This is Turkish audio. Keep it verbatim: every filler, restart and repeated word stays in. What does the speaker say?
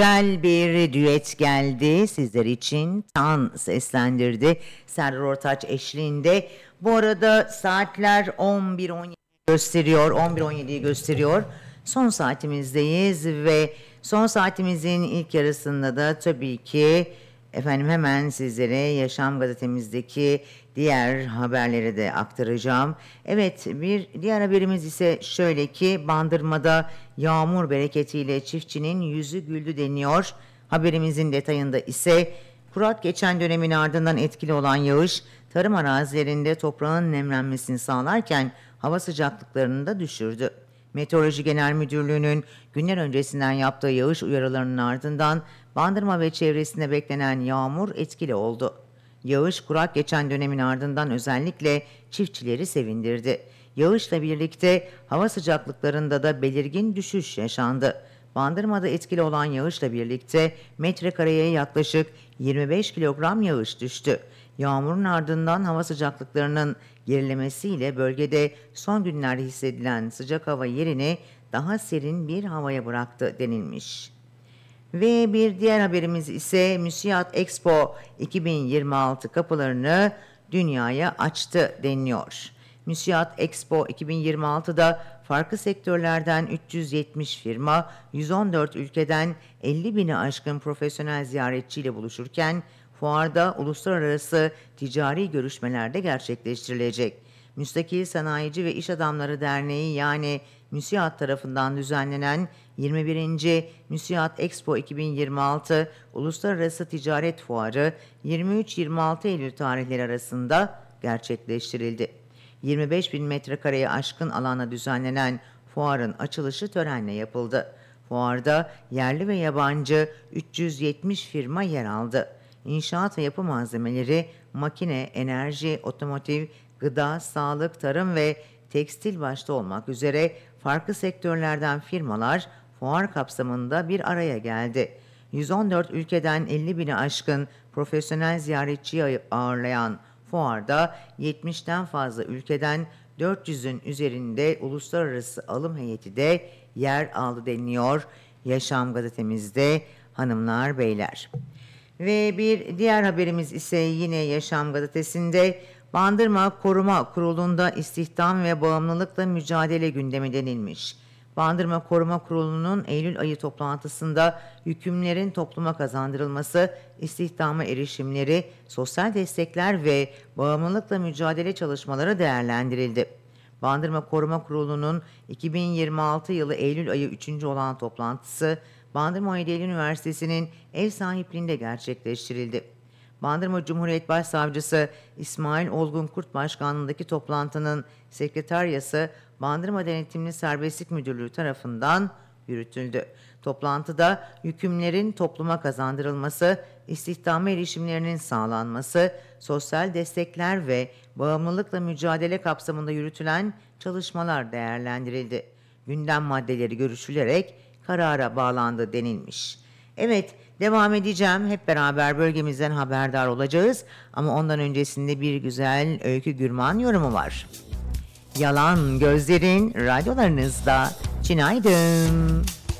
Güzel bir düet geldi sizler için. Tan seslendirdi Serdar Ortaç eşliğinde. Bu arada saatler on bir on yedi gösteriyor. on bir on yediyi gösteriyor. Son saatimizdeyiz ve son saatimizin ilk yarısında da tabii ki efendim hemen sizlere Yaşam Gazetemizdeki diğer haberleri de aktaracağım. Evet, bir diğer haberimiz ise şöyle ki Bandırma'da yağmur bereketiyle çiftçinin yüzü güldü deniyor. Haberimizin detayında ise kurak geçen dönemin ardından etkili olan yağış tarım arazilerinde toprağın nemlenmesini sağlarken hava sıcaklıklarını da düşürdü. Meteoroloji Genel Müdürlüğü'nün günler öncesinden yaptığı yağış uyarılarının ardından Bandırma ve çevresinde beklenen yağmur etkili oldu. Yağış kurak geçen dönemin ardından özellikle çiftçileri sevindirdi. Yağışla birlikte hava sıcaklıklarında da belirgin düşüş yaşandı. Bandırma'da etkili olan yağışla birlikte metrekareye yaklaşık yirmi beş kilogram yağış düştü. Yağmurun ardından hava sıcaklıklarının gerilemesiyle bölgede son günlerde hissedilen sıcak hava yerini daha serin bir havaya bıraktı denilmiş. Ve bir diğer haberimiz ise Müsiyat Expo iki bin yirmi altı kapılarını dünyaya açtı deniliyor. Müsiyat Expo iki bin yirmi altıda farklı sektörlerden üç yüz yetmiş firma, yüz on dört ülkeden elli bini aşkın profesyonel ziyaretçiyle buluşurken fuarda uluslararası ticari görüşmeler de gerçekleştirilecek. Müstakil Sanayici ve İş Adamları Derneği yani Müsiyat tarafından düzenlenen yirmi birinci Müsiyat Expo iki bin yirmi altı Uluslararası Ticaret Fuarı yirmi üç yirmi altı Eylül tarihleri arasında gerçekleştirildi. yirmi beş bin metrekareye aşkın alana düzenlenen fuarın açılışı törenle yapıldı. Fuarda yerli ve yabancı üç yüz yetmiş firma yer aldı. İnşaat ve yapı malzemeleri, makine, enerji, otomotiv, gıda, sağlık, tarım ve tekstil başta olmak üzere farklı sektörlerden firmalar fuar kapsamında bir araya geldi. yüz on dört ülkeden elli bini aşkın profesyonel ziyaretçiyi ağırlayan fuarda yetmişten fazla ülkeden dört yüzün üzerinde uluslararası alım heyeti de yer aldı deniliyor Yaşam Gazetemizde hanımlar beyler. Ve bir diğer haberimiz ise yine Yaşam Gazetesi'nde Bandırma Koruma Kurulu'nda istihdam ve bağımlılıkla mücadele gündemi denilmiş. Bandırma Koruma Kurulu'nun Eylül ayı toplantısında hükümlerin topluma kazandırılması, istihdama erişimleri, sosyal destekler ve bağımlılıkla mücadele çalışmaları değerlendirildi. Bandırma Koruma Kurulu'nun iki bin yirmi altı yılı Eylül ayı üçüncü olan toplantısı Bandırma Aydın Üniversitesi'nin ev sahipliğinde gerçekleştirildi. Bandırma Cumhuriyet Başsavcısı İsmail Olgun Kurt Başkanlığındaki toplantının sekreteryası Bandırma Denetimli Serbestlik Müdürlüğü tarafından yürütüldü. Toplantıda yükümlerin topluma kazandırılması, istihdama erişimlerinin sağlanması, sosyal destekler ve bağımlılıkla mücadele kapsamında yürütülen çalışmalar değerlendirildi. Gündem maddeleri görüşülerek karara bağlandı denilmiş. Evet, devam edeceğim. Hep beraber bölgemizden haberdar olacağız. Ama ondan öncesinde bir güzel Öykü Gürman yorumu var. Yalan gözlerin radyolarınızda. Günaydın.